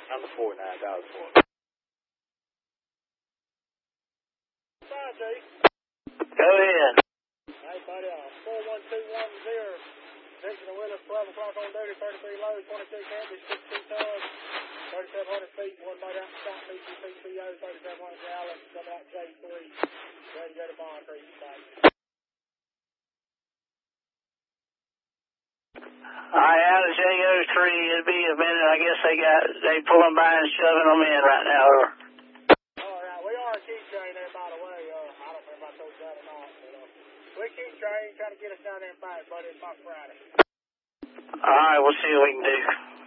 Number 4, 9004. Fire, Chief. Go ahead. Hey, buddy, 41210. Dixon and Willis, 12 o'clock on duty, 33 low, 22 canvas, 62 tons, 3,700 feet, one made out stop, PCPCO, 3,700 gallons, coming out J3. Ready to go to Bond Creek, site. All right, out of JO3, it'll be a minute. I guess they pulling by and shoving them in right now. All right, we are a keep train there, by the way. I don't know if I told you that or not, but we keep train, trying to get us down there and back, buddy. It's not Friday. All right, we'll see what we can do.